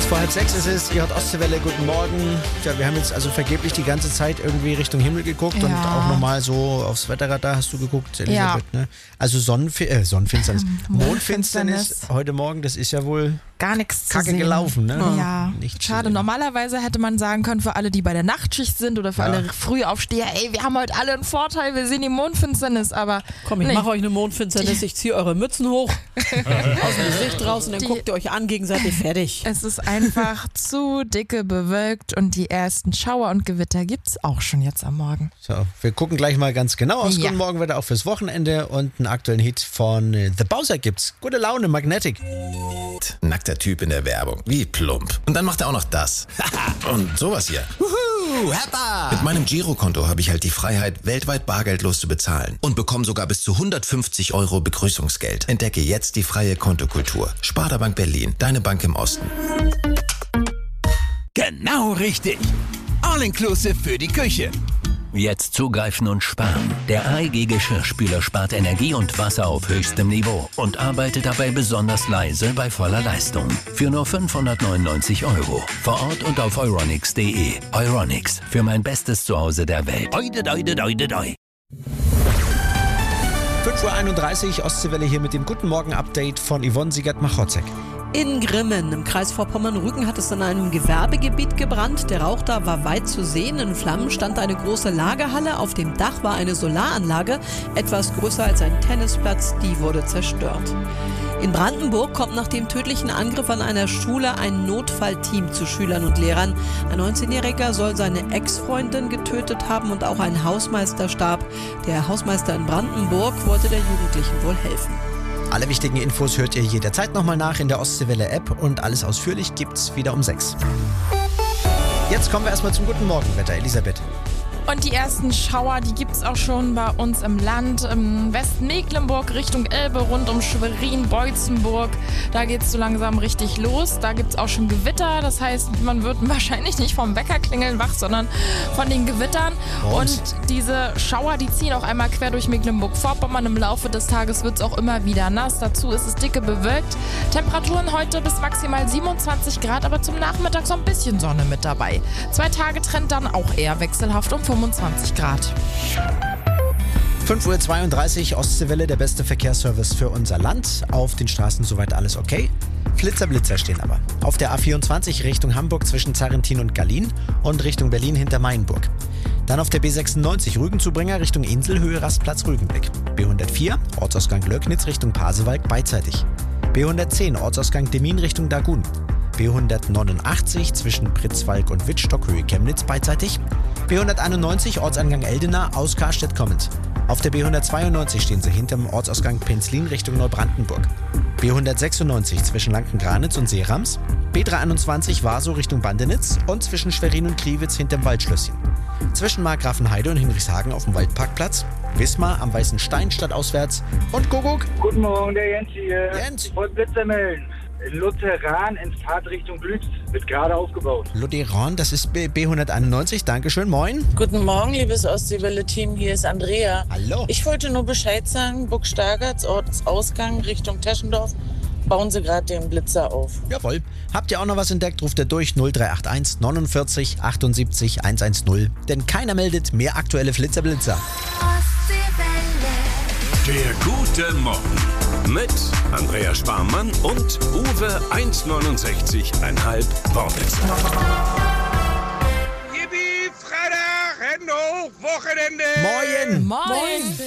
5:30 ist es, ihr hört Ostseewelle, guten Morgen. Ja, wir haben jetzt also vergeblich die ganze Zeit irgendwie Richtung Himmel geguckt und auch nochmal so aufs Wetterradar hast du geguckt, Elisabeth, ne? Also Sonnenfinsternis, Mondfinsternis heute Morgen, das ist ja wohl gar nichts zu kacke sehen. gelaufen, ne? Ja, nicht schade. Normalerweise hätte man sagen können, für alle, die bei der Nachtschicht sind oder für alle Frühaufsteher, ey, wir haben heute alle einen Vorteil, wir sehen die Mondfinsternis, aber komm, ich mache euch eine Mondfinsternis, ich ziehe eure Mützen hoch, aus dem Gesicht raus und dann guckt ihr euch an, gegenseitig fertig. Es ist einfach zu dicke bewölkt und die ersten Schauer und Gewitter gibt's auch schon jetzt am Morgen. So, wir gucken gleich mal ganz genau aus. Guten Morgen wieder auch fürs Wochenende und einen aktuellen Hit von The Bowser gibt's. Gute Laune, Magnetic. Nackter Typ in der Werbung, wie plump. Und dann macht er auch noch das. Und sowas hier. Wuhu, Heppa! Mit meinem Girokonto habe ich halt die Freiheit, weltweit bargeldlos zu bezahlen. Und bekomme sogar bis zu 150 € Begrüßungsgeld. Entdecke jetzt die freie Kontokultur. Sparda Bank Berlin, deine Bank im Osten. Genau richtig. All-inclusive für die Küche. Jetzt zugreifen und sparen. Der AEG Geschirrspüler spart Energie und Wasser auf höchstem Niveau und arbeitet dabei besonders leise bei voller Leistung. Für nur 599 €. Vor Ort und auf euronics.de. Euronics, für mein bestes Zuhause der Welt. 5:31 Uhr, Ostseewelle hier mit dem Guten Morgen-Update von Yvonne Siegert-Machotzek. In Grimmen im Kreis Vorpommern-Rügen hat es in einem Gewerbegebiet gebrannt. Der Rauch da war weit zu sehen. In Flammen stand eine große Lagerhalle. Auf dem Dach war eine Solaranlage, etwas größer als ein Tennisplatz. Die wurde zerstört. In Brandenburg kommt nach dem tödlichen Angriff an einer Schule ein Notfallteam zu Schülern und Lehrern. Ein 19-Jähriger soll seine Ex-Freundin getötet haben und auch ein Hausmeister starb. Der Hausmeister in Brandenburg wollte der Jugendlichen wohl helfen. Alle wichtigen Infos hört ihr jederzeit nochmal nach in der Ostseewelle-App und alles ausführlich gibt's wieder um 6. Jetzt kommen wir erstmal zum guten Morgenwetter, Elisabeth. Und die ersten Schauer, die gibt's auch schon bei uns im Land, im Westmecklenburg Richtung Elbe, rund um Schwerin, Beutzenburg. Da geht's so langsam richtig los. Da gibt's auch schon Gewitter. Das heißt, man wird wahrscheinlich nicht vom Weckerklingeln wach, sondern von den Gewittern. Und diese Schauer, die ziehen auch einmal quer durch Mecklenburg-Vorpommern. Im Laufe des Tages wird's auch immer wieder nass. Dazu ist es dicke bewölkt. Temperaturen heute bis maximal 27 Grad, aber zum Nachmittag so ein bisschen Sonne mit dabei. 2 Tage Trend dann auch eher wechselhaft um 25 Grad. 5:32 Uhr, Ostseewelle, der beste Verkehrsservice für unser Land. Auf den Straßen soweit alles okay. Blitzer stehen aber. Auf der A24 Richtung Hamburg zwischen Zarrentin und Gallien und Richtung Berlin hinter Mainburg. Dann auf der B96 Rügenzubringer Richtung Inselhöhe Rastplatz Rügenblick. B104 Ortsausgang Löcknitz Richtung Pasewalk beidseitig. B110 Ortsausgang Demmin Richtung Dagun. B189 zwischen Pritzwalk und Wittstock Höhe Chemnitz beidseitig. B191 Ortsangang Eldena aus Karstedt kommend. Auf der B192 stehen sie hinterm Ortsausgang Penzlin Richtung Neubrandenburg. B196 zwischen Lanken-Granitz und Seerams. B321 Warsow Richtung Bandenitz und zwischen Schwerin und Kriwitz hinterm Waldschlösschen. Zwischen Markgrafenheide und Hinrichshagen auf dem Waldparkplatz. Wismar am Weißen Stein stadtauswärts und Kuckuck. Guten Morgen, der Jens hier. Jens. Ich wollte Blitzer melden. Lutheran in Fahrtrichtung Glütz wird gerade aufgebaut. Lutheran, das ist B191. Dankeschön, moin. Guten Morgen, liebes Ostseewelle-Team, hier ist Andrea. Hallo. Ich wollte nur Bescheid sagen, Burgstargarts, Ortsausgang Richtung Teschendorf, bauen sie gerade den Blitzer auf. Jawohl. Habt ihr auch noch was entdeckt, ruft ihr durch 0381 49 78 110. Denn keiner meldet mehr aktuelle Flitzer-Blitzer. Der gute Morgen mit Andrea Sparmann und Uwe 1,69,5 Wortwitzer. Yippie, Freitag, Hände hoch, Wochenende! Moin! Moin!